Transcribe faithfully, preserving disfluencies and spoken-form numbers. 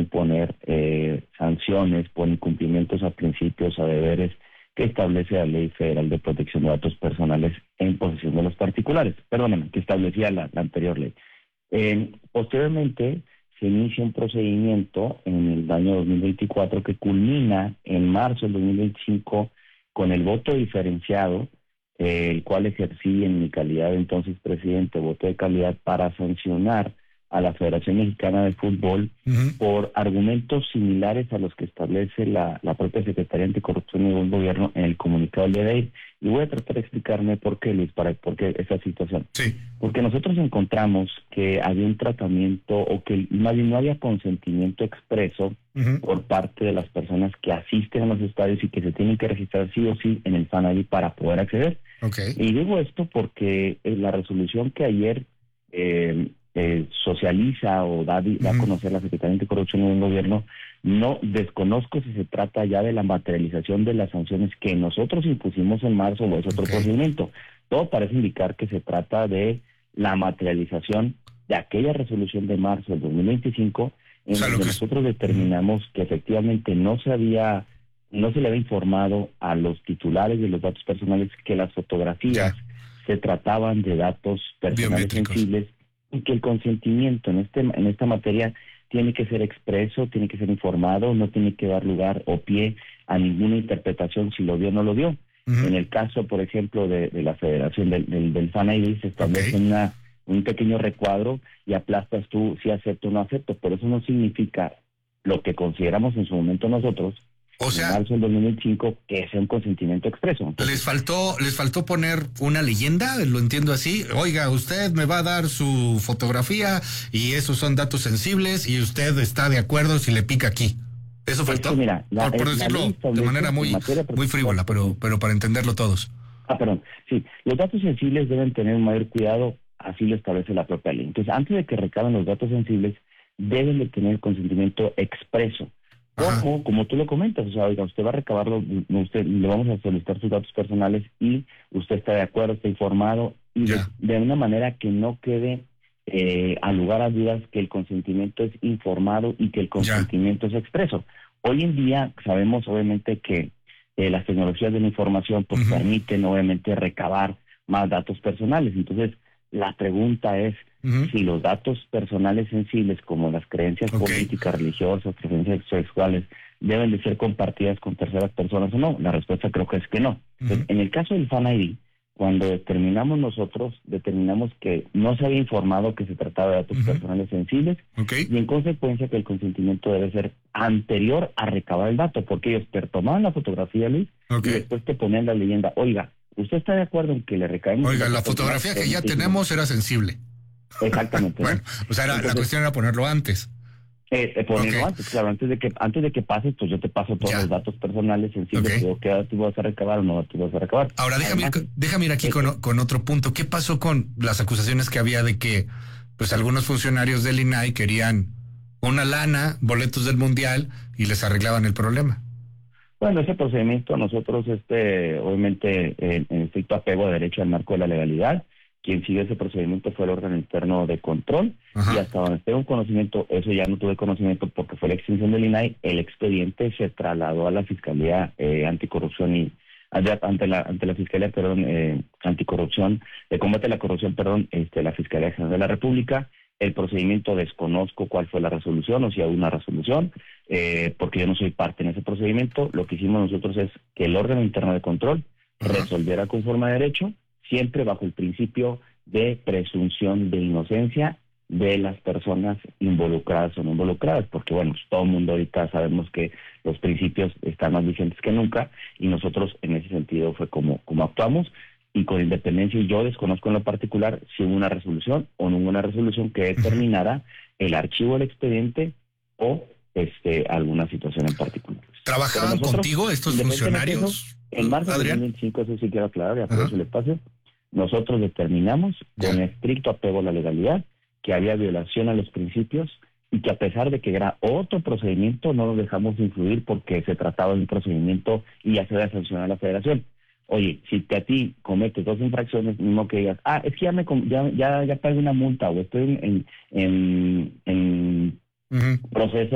poner eh, sanciones por incumplimientos a principios, a deberes que establece la Ley Federal de Protección de Datos Personales en posesión de los particulares, perdóname, que establecía la, la anterior ley. Eh, posteriormente se inicia un procedimiento en el año dos mil veinticuatro que culmina en marzo del dos mil veinticinco con el voto diferenciado, eh, el cual ejercí en mi calidad de entonces presidente, voto de calidad para sancionar a la Federación Mexicana de Fútbol uh-huh. por argumentos similares a los que establece la, la propia Secretaría Anticorrupción y Buen Gobierno en el comunicado del día de hoy. Y voy a tratar de explicarme por qué, Luis, para por qué esa situación. Sí. Porque nosotros encontramos que había un tratamiento, o que más bien no había consentimiento expreso uh-huh. por parte de las personas que asisten a los estadios y que se tienen que registrar sí o sí en el Fan I D para poder acceder. Okay. Y digo esto porque la resolución que ayer eh, eh, socializa o da, da a conocer la Secretaría Anticorrupción y Buen Gobierno, no desconozco si se trata ya de la materialización de las sanciones que nosotros impusimos en marzo o es otro okay. procedimiento. Todo parece indicar que se trata de la materialización de aquella resolución de marzo del dos mil veinticinco en o sea, donde que nosotros es... determinamos que efectivamente no se había no se le había informado a los titulares de los datos personales que las fotografías ya. se trataban de datos personales sensibles y que el consentimiento en este en esta materia tiene que ser expreso, tiene que ser informado, no tiene que dar lugar o pie a ninguna interpretación si lo vio o no lo vio. Uh-huh. En el caso, por ejemplo, de, de la Federación del, del, del Fan I D se establece okay. una, un pequeño recuadro y aplastas tú si acepto o no acepto, pero eso no significa lo que consideramos en su momento nosotros, o sea, en marzo del dos mil veinticinco, que sea un consentimiento expreso. Entonces, les faltó les faltó poner una leyenda, lo entiendo así. Oiga, usted me va a dar su fotografía y esos son datos sensibles y usted está de acuerdo si le pica aquí. ¿Eso faltó? Es que mira, la, por, por decirlo de manera muy muy frívola, pero pero para entenderlo todos. Ah, perdón. Sí, los datos sensibles deben tener un mayor cuidado, así lo establece la propia ley. Entonces, antes de que recaben los datos sensibles, deben de tener consentimiento expreso. Ojo, como tú lo comentas, o sea, oiga, usted va a recabarlo, usted le vamos a solicitar sus datos personales y usted está de acuerdo, está informado y de, de una manera que no quede eh, a lugar a dudas que el consentimiento es informado y que el consentimiento ya. es expreso. Hoy en día sabemos obviamente que eh, las tecnologías de la información pues uh-huh. permiten obviamente recabar más datos personales. Entonces, la pregunta es uh-huh. si los datos personales sensibles como las creencias okay. políticas, religiosas, preferencias sexuales deben de ser compartidas con terceras personas o no. La respuesta creo que es que no. Uh-huh. Entonces, en el caso del Fan I D, cuando determinamos nosotros, determinamos que no se había informado que se trataba de datos uh-huh. personales sensibles okay. y en consecuencia que el consentimiento debe ser anterior a recabar el dato, porque ellos te tomaban la fotografía, Luis, okay. y después te ponían la leyenda, oiga, ¿usted está de acuerdo en que le recaemos? Oiga, la fotografía que ya tenemos era sensible. Exactamente. Bueno, o sea, era, Entonces, la cuestión era ponerlo antes. Eh, eh, ponerlo okay. antes, claro, antes de que antes de que pases, pues yo te paso todos ya. los datos personales sensibles, okay. que tú vas a recabar o no tú vas a recabar. Ahora, déjame Además, ir, déjame ir aquí eh, con, con otro punto. ¿Qué pasó con las acusaciones que había de que pues algunos funcionarios del I N A I querían una lana, boletos del Mundial, y les arreglaban el problema? Bueno, ese procedimiento nosotros, este, obviamente, eh, en estricto apego a derecho al marco de la legalidad, quien siguió ese procedimiento fue el órgano interno de control. Ajá. Y hasta donde tengo conocimiento, eso ya no tuve conocimiento porque fue la extinción del I N A I, el expediente se trasladó a la Fiscalía eh, Anticorrupción y ante la ante la Fiscalía, perdón, eh, Anticorrupción, de combate a la corrupción, perdón, este la Fiscalía General de la República. El procedimiento desconozco cuál fue la resolución o si hay una resolución, eh, porque yo no soy parte en ese procedimiento. Lo que hicimos nosotros es que el órgano interno de control Ajá. resolviera conforme a derecho, siempre bajo el principio de presunción de inocencia de las personas involucradas o no involucradas, porque bueno, pues, todo el mundo ahorita sabemos que los principios están más vigentes que nunca y nosotros en ese sentido fue como, como actuamos y con independencia, y yo desconozco en lo particular si hubo una resolución o no hubo una resolución que determinara el archivo del expediente o este alguna situación en particular. ¿Trabajaban nosotros, contigo estos funcionarios? Eso, en marzo de dos mil veinticinco, eso sí quiero aclarar, y aprovecho el espacio, nosotros determinamos ya. con estricto apego a la legalidad que había violación a los principios y que a pesar de que era otro procedimiento no nos dejamos de influir porque se trataba de un procedimiento y ya se había sancionado a la federación. Oye, si te a ti cometes dos infracciones, mismo que digas, ah, es que ya me ya ya, ya pagué una multa o estoy en, en, en, en uh-huh. proceso